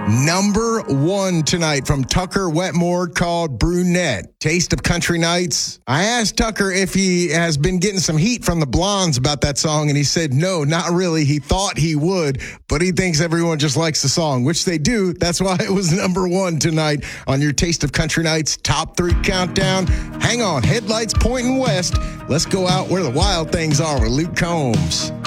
Number one tonight from Tucker Wetmore called Brunette. Taste of Country Nights. I asked Tucker if he has been getting some heat from the Blondes about that song, and he said no, not really. He thought he would, but he thinks everyone just likes the song, which they do. That's why it was number one tonight on your Taste of Country Nights Top 3 Countdown. Hang on, headlights pointing west. Let's go out where the wild things are with Luke Combs.